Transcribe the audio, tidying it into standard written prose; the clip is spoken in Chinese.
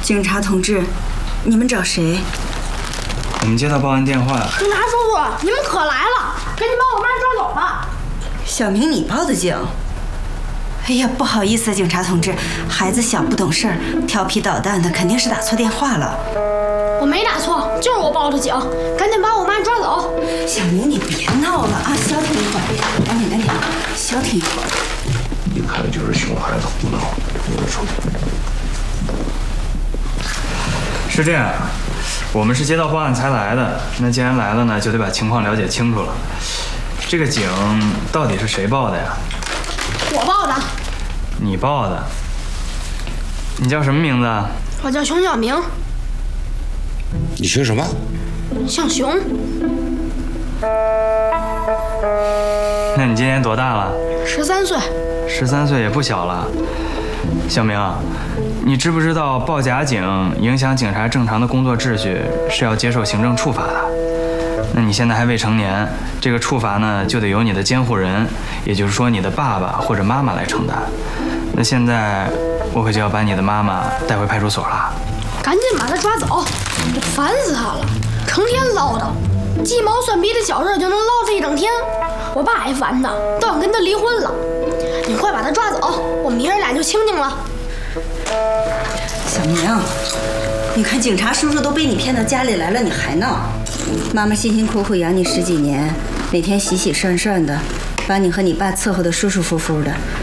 警察同志，你们找谁？ 我们接到报案电话。 警察叔叔，你们可来了，赶紧把我妈抓走吧。 小明，你报的警？哎呀，不好意思，警察同志，孩子小不懂事儿，调皮捣蛋的，肯定是打错电话了。 我没打错，就是我报的警，赶紧把我妈抓走。 小明，你别闹了啊，消停一会儿，赶紧，消停一会儿。 一看就是熊孩子胡闹，你们说。 是这样，我们是接到报案才来的。那既然来了呢，就得把情况了解清楚了。这个警到底是谁报的呀？ 我报的。 你报的？你叫什么名字？ 我叫熊小明。 你姓什么？ 姓熊。 那你今年多大了 ？13岁。 13岁也不小了。小明，你知不知道报假警影响警察正常的工作秩序是要接受行政处罚的？那你现在还未成年，这个处罚呢就得由你的监护人，也就是说你的爸爸或者妈妈来承担。那现在我可就要把你的妈妈带回派出所了。 赶紧把他抓走，我烦死他了，成天唠叨，鸡毛蒜皮的小事就能唠叨一整天。我爸还烦他，都想跟他离婚了。你快把他抓走，我们爷儿俩就清静了。 小明，你看警察叔叔都被你骗到家里来了，你还闹？妈妈辛辛苦苦养你10几年，每天洗洗涮涮的，把你和你爸伺候得舒舒服服的。